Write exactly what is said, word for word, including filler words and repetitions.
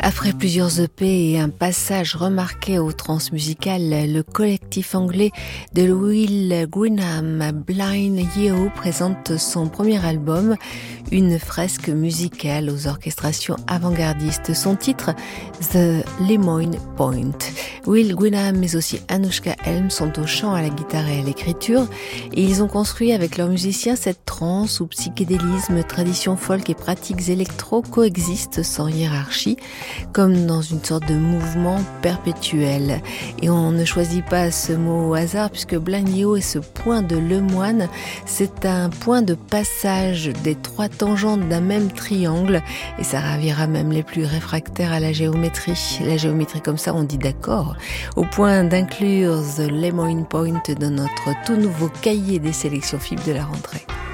Après plusieurs E P et un passage remarqué au transmusical, le collectif anglais de Will Greenham, Blind Yeo, présente son premier album, une fresque musicale aux orchestrations avant-gardistes. Son titre, The Lemoyne Point. Will Greenham mais aussi Anushka Helm sont au chant, à la guitare et à l'écriture, et ils ont construit avec leurs musiciens cette trance où psychédélisme, tradition folk et pratiques électro coexistent sans hiérarchie, comme dans une sorte de mouvement perpétuel. Et on ne choisit pas ce mot au hasard, puisque Blind Yeo est ce point de Lemoine. C'est un point de passage des trois tangentes d'un même triangle, et ça ravira même les plus réfractaires à la géométrie. La géométrie comme ça, on dit d'accord, au point d'inclure The Lemoyne Point dans notre tout nouveau cahier des sélections F I B de la rentrée.